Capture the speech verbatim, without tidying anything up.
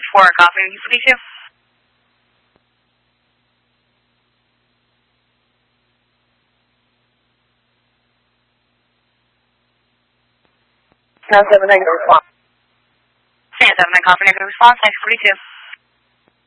four, copy, forty-two. nine seven negative response. nine seven nine, copy, negative response, nine forty-two.